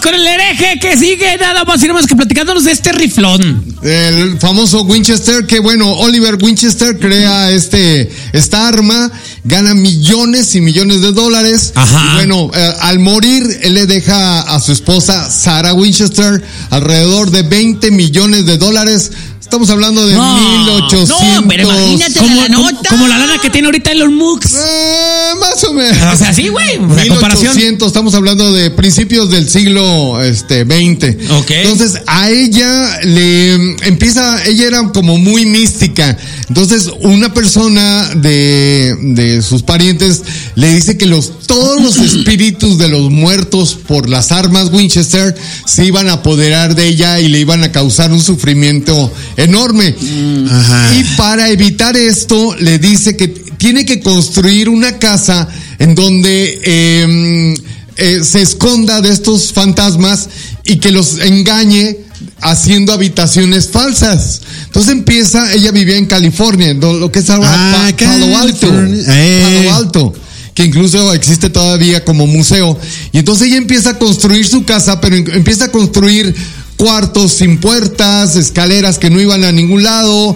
con el hereje que sigue nada más y nada más que platicándonos de este riflón. El famoso Winchester, que bueno, Oliver Winchester crea esta arma, gana millones y millones de dólares. Ajá. Y bueno, al morir, él le deja a su esposa, Sarah Winchester, alrededor de 20 millones de dólares. Estamos hablando de 1800. No, pero imagínate la nota. Como la lana que tiene ahorita Elon Musk. Más o menos. O sea, sí, güey. 1800, estamos hablando de principios del siglo XX. Ok. Entonces, a ella ella era como muy mística. Entonces, una persona de sus parientes le dice que todos los espíritus de los muertos por las armas Winchester se iban a apoderar de ella y le iban a causar un sufrimiento enorme. Ajá. Y para evitar esto, le dice que tiene que construir una casa en donde se esconda de estos fantasmas y que los engañe haciendo habitaciones falsas. Entonces ella vivía en California, lo que es ahora Palo Alto, que incluso existe todavía como museo. Y entonces ella empieza a construir su casa, pero empieza a construir cuartos sin puertas, escaleras que no iban a ningún lado,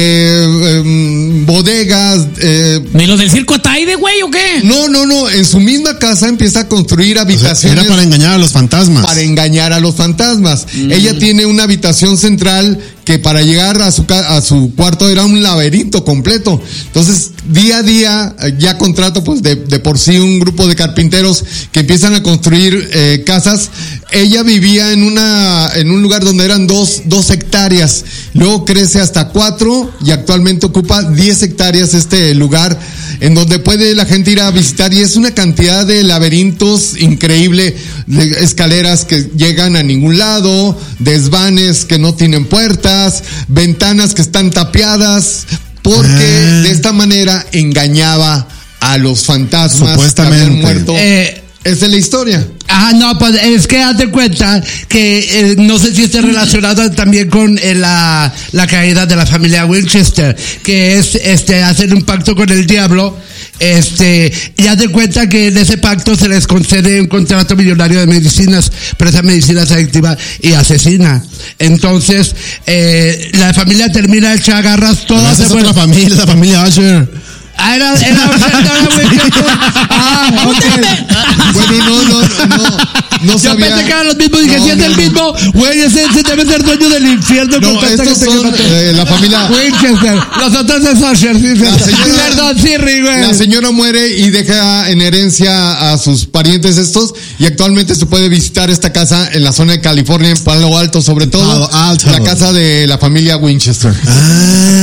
bodegas. ¿Ni los del circo Ataide, güey, o qué? No, en su misma casa empieza a construir habitaciones. O sea, era para engañar a los fantasmas. Ella tiene una habitación central que para llegar a su cuarto era un laberinto completo. Entonces, día a día, ya contrato pues de por sí un grupo de carpinteros que empiezan a construir casas. Ella vivía en un lugar donde eran 2 hectáreas. Luego crece hasta 4 y actualmente ocupa 10 hectáreas este lugar en donde puede la gente ir a visitar, y es una cantidad de laberintos increíble, de escaleras que llegan a ningún lado, desvanes que no tienen puertas, ventanas que están tapiadas, porque de esta manera engañaba a los fantasmas supuestamente que habían muerto. Esa es la historia. No, pues es que hazte cuenta que no sé si esté relacionado también con la caída de la familia Winchester, que es hacer un pacto con el diablo. Y haz de cuenta que en ese pacto se les concede un contrato millonario de medicinas, pero esa medicina es adictiva y asesina. Entonces, la familia termina hecha garras todas. Esa es la familia Usher. Era ok. Bueno, no sabía. Yo pensé que eran los mismos, dije, si es el mismo, güey, ese debe ser dueño del infierno. No, estos son la familia Winchester, los otros es Usher, perdón, güey. La señora muere y deja en herencia a sus parientes estos, y actualmente se puede visitar esta casa en la zona de California, en Palo Alto, sobre todo, la casa de la familia Winchester.